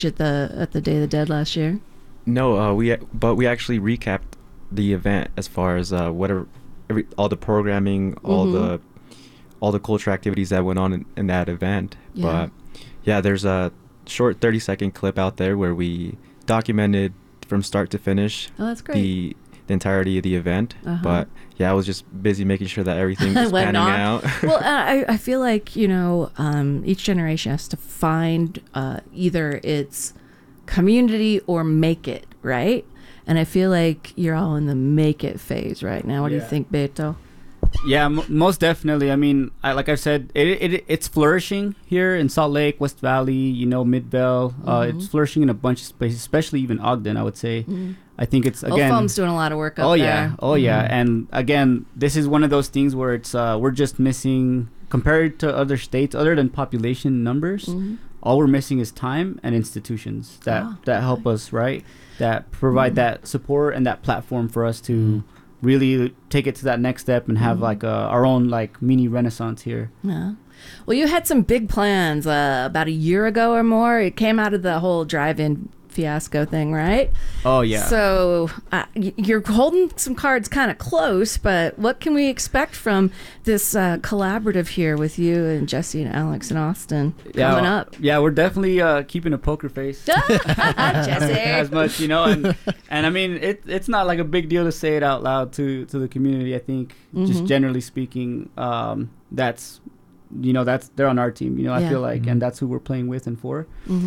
at the Day of the Dead last year? No, we actually recapped the event as far as all the programming, all the cultural activities that went on in that event. Yeah. But yeah, there's a short 30-second clip out there where we documented from start to finish. Oh, that's great. The entirety of the event. But yeah, I was just busy making sure that everything was panning out. Well, I feel like, each generation has to find either its community or make it, right? And I feel like you're all in the make it phase right now. What do you think, Beto? Yeah, most definitely. I mean, like I said, it's flourishing here in Salt Lake, West Valley, Midvale. It's flourishing in a bunch of spaces, especially even Ogden, I would say. I think it's, again... Foam's doing a lot of work up there. Yeah. And again, this is one of those things where it's we're just missing, compared to other states, other than population numbers, all we're missing is time and institutions that help us, right? That provide that support and that platform for us to... really take it to that next step and have like our own like mini renaissance here. Yeah. Well, you had some big plans about a year ago or more. It came out of the whole drive-in fiasco thing, right? Oh, yeah. So you're holding some cards kind of close, but what can we expect from this collaborative here with you and Jesse and Alex and Austin coming up? Yeah, we're definitely keeping a poker face. Jesse. As much, and I mean, it's not like a big deal to say it out loud to the community. I think just generally speaking, that's they're on our team, I feel like, and that's who we're playing with and for.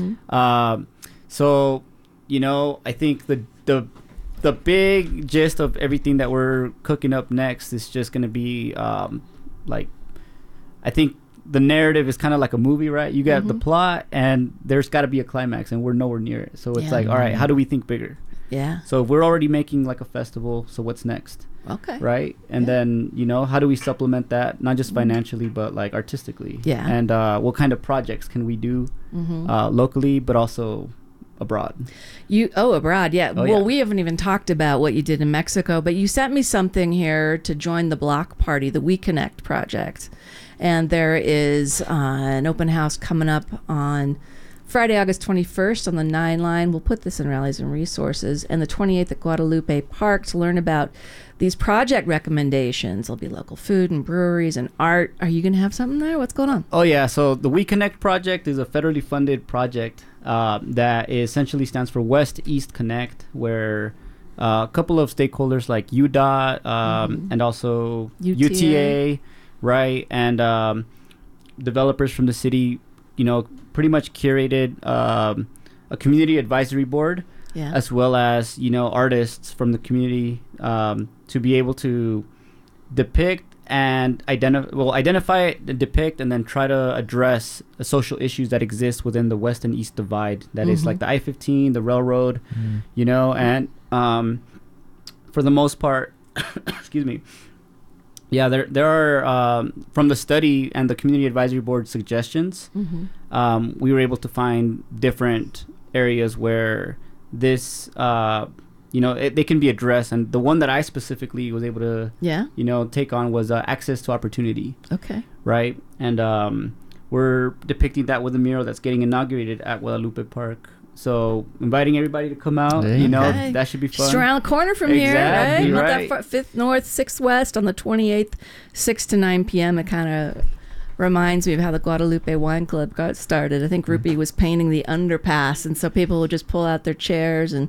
So, I think the big gist of everything that we're cooking up next is just going to be, I think the narrative is kind of like a movie, right? You got the plot and there's got to be a climax and we're nowhere near it. So it's like, all right, how do we think bigger? Yeah. So if we're already making like a festival, so what's next? Okay. Right? And then, how do we supplement that? Not just financially, but like artistically. Yeah. And what kind of projects can we do locally, but also abroad? Abroad, yeah. We haven't even talked about what you did in Mexico, but you sent me something here to join the block party, the We Connect project. And there is an open house coming up on Friday, August 21st on the 9 line. We'll put this in Rallies and Resources. And the 28th at Guadalupe Park to learn about these project recommendations. There'll be local food and breweries and art. Are you going to have something there? What's going on? Oh, yeah. So the We Connect project is a federally funded project that essentially stands for West East Connect, where a couple of stakeholders like UDOT and also UTA, right? And developers from the city, pretty much curated a community advisory board, as well as, artists from the community to be able to depict and identify, depict, and then try to address the social issues that exist within the West and East divide. That is like the I-15, the railroad, and for the most part, excuse me. Yeah, there are, from the study and the community advisory board suggestions, we were able to find different areas where this, they can be addressed. And the one that I specifically was able to, take on was access to opportunity. Okay. Right? And we're depicting that with a mural that's getting inaugurated at Guadalupe Park. So inviting everybody to come out, that should be fun. Just around the corner from here, right? Not that far, 5th North, 6th West on the 28th, 6 to 9 p.m. It kind of reminds me of how the Guadalupe Wine Club got started. I think Rupi was painting the underpass, and so people would just pull out their chairs and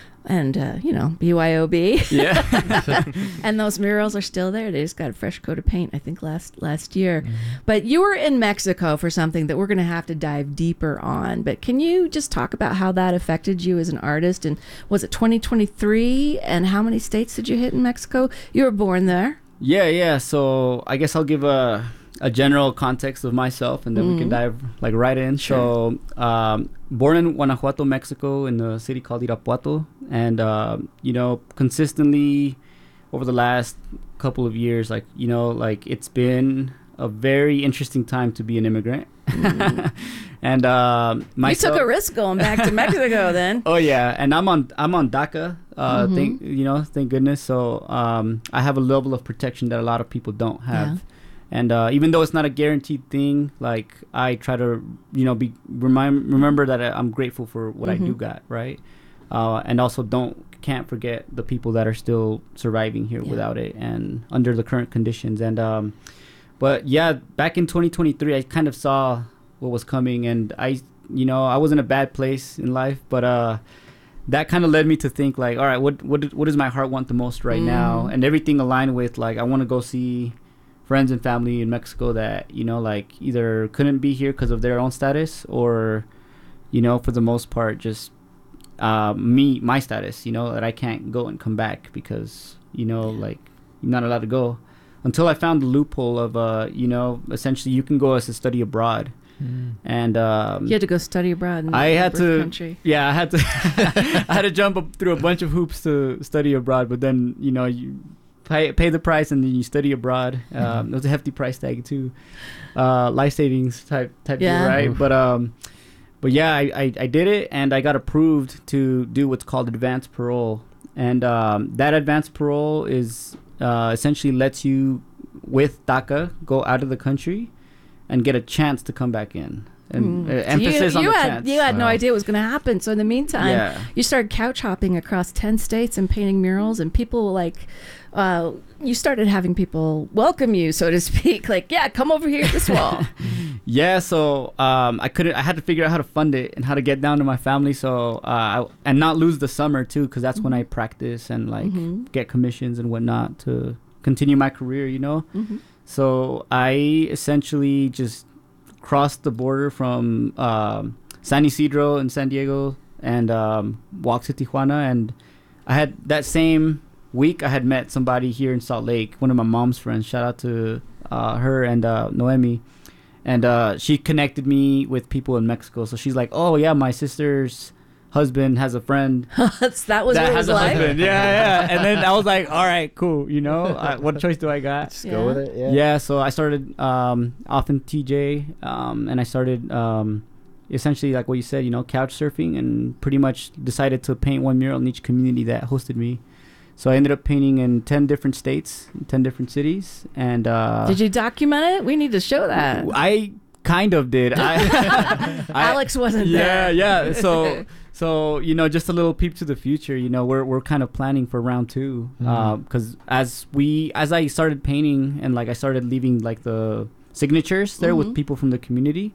BYOB. Yeah. And those murals are still there. They just got a fresh coat of paint, I think, last year. But you were in Mexico for something that we're going to have to dive deeper on. But can you just talk about how that affected you as an artist? And was it 2023? And how many states did you hit in Mexico? You were born there. Yeah. So I guess I'll give a general context of myself, and then we can dive right in. Sure. So born in Guanajuato, Mexico, in a city called Irapuato, and consistently over the last couple of years, it's been a very interesting time to be an immigrant. And myself, you took a risk going back to Mexico then. Oh yeah, and I'm on DACA. Thank goodness. So I have a level of protection that a lot of people don't have. And even though it's not a guaranteed thing, like I try to, remember that I'm grateful for what I do got, right? And also can't forget the people that are still surviving here without it and under the current conditions. And but yeah, back in 2023, I kind of saw what was coming, and I was in a bad place in life, but that kind of led me to think like, all right, what does my heart want the most right now? And everything aligned with like, I want to go see friends and family in Mexico that, like either couldn't be here because of their own status, or, for the most part, just my status, that I can't go and come back because, like you're not allowed to go, until I found the loophole of, essentially you can go as a study abroad. And you had to go study abroad in country. Yeah, I had to I had to jump up through a bunch of hoops to study abroad, but then you pay the price and then you study abroad. It was a hefty price tag too, life savings type deal, right? But yeah, I did it, and I got approved to do what's called advanced parole. And that advanced parole is essentially lets you, with DACA, go out of the country and get a chance to come back in. And emphasis on the chance. You had no idea what was going to happen. So in the meantime, you started couch hopping across 10 states and painting murals, and people like, you started having people welcome you, so to speak. Like, yeah, come over here, this wall. So I had to figure out how to fund it and how to get down to my family. So, and not lose the summer too, because that's when I practice and like get commissions and whatnot to continue my career, So I essentially just crossed the border from San Isidro in San Diego and walked to Tijuana. And I had that same week, I had met somebody here in Salt Lake, one of my mom's friends. Shout out to her and Noemi. And she connected me with people in Mexico. So she's like, oh, yeah, my sister's husband has a friend that was what it was like. Yeah. And then I was like, all right, cool. What choice do I got? Just go with it. Yeah. So I started off in TJ, and I started essentially like what you said, couch surfing, and pretty much decided to paint one mural in each community that hosted me. So I ended up painting in 10 different states, 10 different cities. And did you document it? We need to show that. I kind of did. Alex wasn't there. Yeah. So just a little peep to the future. We're kind of planning for round 2, because as I started painting and like I started leaving like the signatures there with people from the community,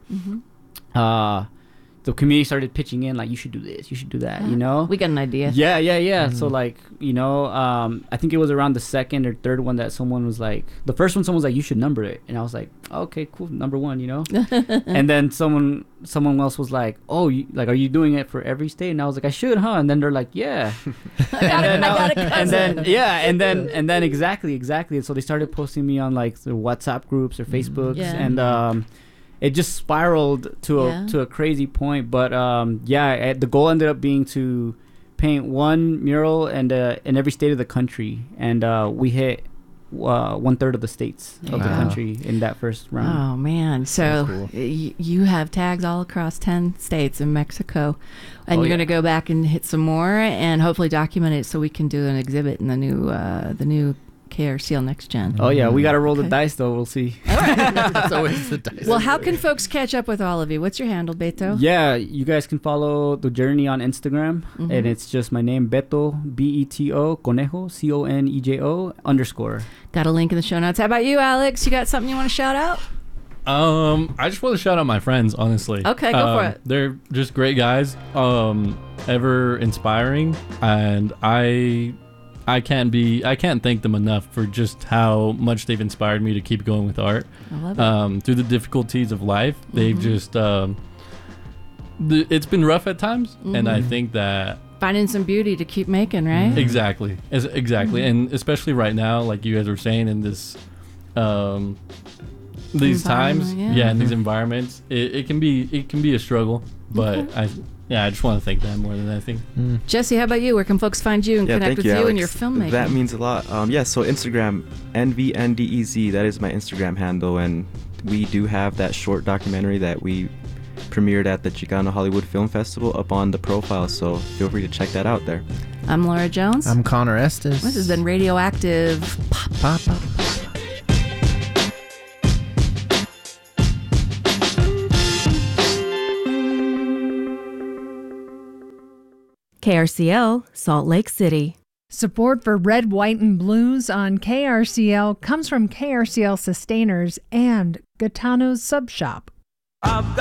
the community started pitching in like, you should do this, you should do that. We got an idea. Yeah. So like I think it was around the second or third one that someone was like, the first one someone was like, you should number it, and I was like, okay, cool, number 1. And then someone else was like, oh, are you doing it for every state? And I was like, I should, huh? And then they're like, yeah. And then exactly. And so they started posting me on like the WhatsApp groups or Facebooks, and it just spiraled to a crazy point. But the goal ended up being to paint one mural in every state of the country, and we hit 1/3 of the states of the country in that first round. Oh man! So cool. You have tags all across 10 states in Mexico, and you're going to go back and hit some more, and hopefully document it so we can do an exhibit in the new KRCL Next Gen. Oh yeah, we got to roll the dice though. We'll see. All right. That's always the dice. Well, how can folks catch up with all of you? What's your handle, Beto? Yeah, you guys can follow The Journey on Instagram, and it's just my name, Beto, Beto, Conejo, CONEJO _. Got a link in the show notes. How about you, Alex? You got something you want to shout out? I just want to shout out my friends, honestly. Okay, go for it. They're just great guys, ever inspiring, and I can't thank them enough for just how much they've inspired me to keep going with art. I love it. Through the difficulties of life, they've just it's been rough at times, and I think that finding some beauty to keep making, right? Exactly, and especially right now, like you guys were saying, in this these times, in these environments, it can be a struggle, but I just want to thank them more than anything. Jesse, how about you? Where can folks find you and connect with you and your filmmaking? That means a lot. So Instagram, NVNDEZ, that is my Instagram handle, and we do have that short documentary that we premiered at the Chicano Hollywood Film Festival up on the profile, so feel free to check that out there. I'm Laura Jones. I'm Connor Estes. This has been Radioactive. Pop. KRCL, Salt Lake City. Support for Red, White, and Blues on KRCL comes from KRCL Sustainers and Gaetano's Sub Shop.